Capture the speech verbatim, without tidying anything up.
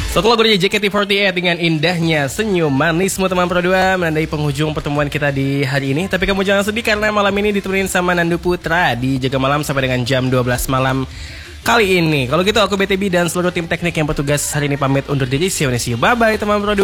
Satu lagu dari J K T empat delapan dengan indahnya senyum manismu teman Pro dua menandai penghujung pertemuan kita di hari ini. Tapi kamu jangan sedih karena malam ini ditemenin sama Nandu Putra di Jaga Malam sampai dengan jam dua belas malam kali ini. Kalau gitu aku B T B dan seluruh tim teknik yang bertugas hari ini pamit undur diri. See you, bye bye teman Pro dua.